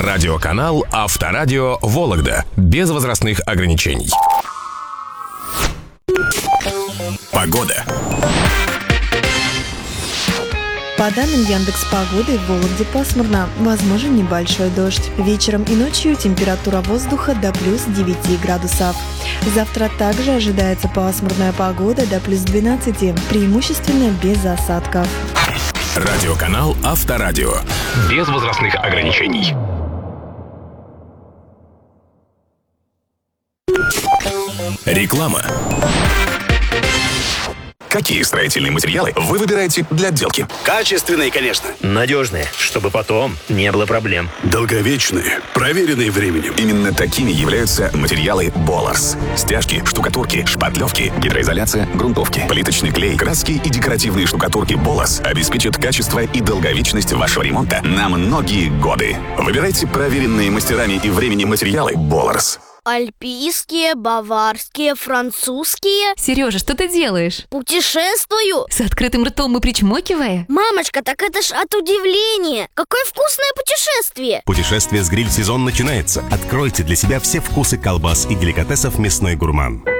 Радиоканал Авторадио Вологда. Без возрастных ограничений. Погода. По данным Яндекс.Погоды, в Вологде пасмурно, возможен небольшой дождь. Вечером и ночью температура воздуха до плюс 9 градусов. Завтра также ожидается пасмурная погода до плюс 12, преимущественно без осадков. Радиоканал Авторадио. Без возрастных ограничений. Реклама. Какие строительные материалы вы выбираете для отделки? Качественные, конечно. Надежные, чтобы потом не было проблем. Долговечные, проверенные временем. Именно такими являются материалы Боларс. Стяжки, штукатурки, шпатлевки, гидроизоляция, грунтовки, плиточный клей, краски и декоративные штукатурки Боларс обеспечат качество и долговечность вашего ремонта на многие годы. Выбирайте проверенные мастерами и временем материалы Боларс. Альпийские, баварские, французские. Сережа, что ты делаешь? Путешествую. С открытым ртом и причмокивая? Мамочка, так это ж от удивления. Какое вкусное путешествие. Путешествие с гриль-сезон начинается. Откройте для себя все вкусы колбас и деликатесов «Мясной гурман».